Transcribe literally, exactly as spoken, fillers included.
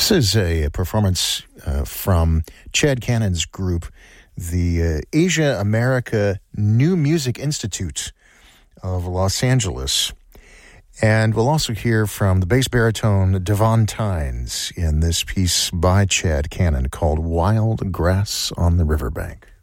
This is a, a performance uh, from Chad Cannon's group, the uh, Asia America New Music Institute of Los Angeles. And we'll also hear from the bass baritone Devon Tynes in this piece by Chad Cannon called Wild Grass on the Riverbank.